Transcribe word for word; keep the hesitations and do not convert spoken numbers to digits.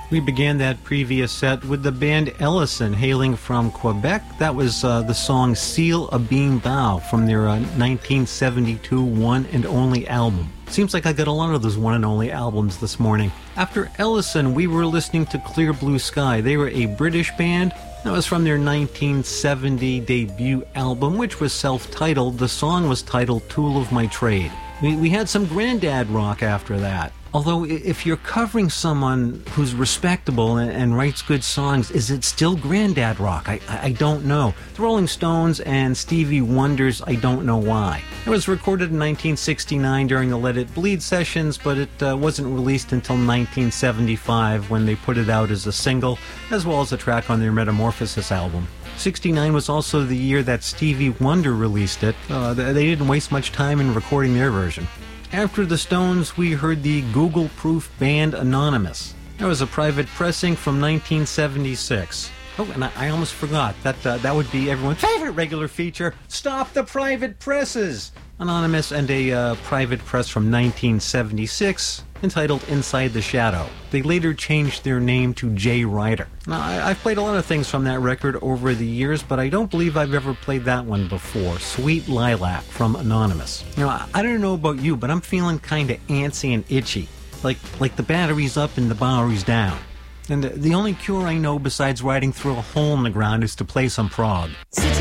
We began that previous set with the band Ellison, hailing from Quebec. That was uh, the song Seal a Beam Bow from their uh, nineteen seventy-two one and only album. Seems like I got a lot of those one and only albums this morning. After Ellison, we were listening to Clear Blue Sky. They were a British band. That was from their nineteen seventy debut album, which was self-titled. The song was titled Tool of My Trade. We, we had some Grandad rock after that. Although, if you're covering someone who's respectable and, and writes good songs, is it still Grandad rock? I, I don't know. The Rolling Stones and Stevie Wonder's I Don't Know Why. It was recorded in nineteen sixty-nine during the Let It Bleed sessions, but it uh, wasn't released until nineteen seventy-five when they put it out as a single, as well as a track on their Metamorphosis album. sixty-nine was also the year that Stevie Wonder released it. Uh, they didn't waste much time in recording their version. After the Stones, we heard the Google-proof band Anonymous. That was a private pressing from nineteen seventy-six. Oh, and I, I almost forgot. That uh, that would be everyone's favorite regular feature. Stop the private presses! Anonymous and a uh, private press from nineteen seventy-six entitled Inside the Shadow. They later changed their name to Jay Ryder. Now, I, I've played a lot of things from that record over the years, but I don't believe I've ever played that one before. Sweet Lilac from Anonymous. Now, I, I don't know about you, but I'm feeling kind of antsy and itchy. Like, like the battery's up and the battery's down. And the, the only cure I know besides riding through a hole in the ground is to play some prog.